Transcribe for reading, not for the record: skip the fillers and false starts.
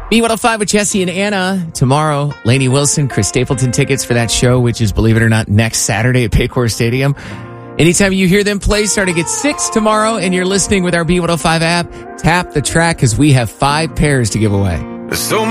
B105 with Jesse and Anna. Tomorrow, Lainey Wilson, Chris Stapleton tickets for that show, which is, believe it or not, next Saturday at Paycor Stadium. Anytime you hear them play starting at 6 tomorrow and you're listening with our B105 app, tap the track because we have 5 pairs to give away. So